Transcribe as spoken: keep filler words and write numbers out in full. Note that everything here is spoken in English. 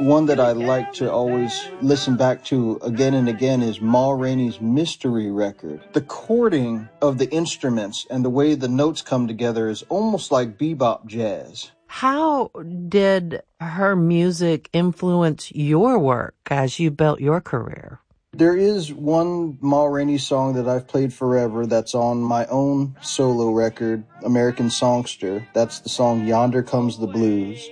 One that I like to always listen back to again and again is Ma Rainey's Mystery record. The chording of the instruments and the way the notes come together is almost like bebop jazz. How did her music influence your work as you built your career? There is one Ma Rainey song that I've played forever that's on my own solo record, American Songster. That's the song Yonder Comes the Blues.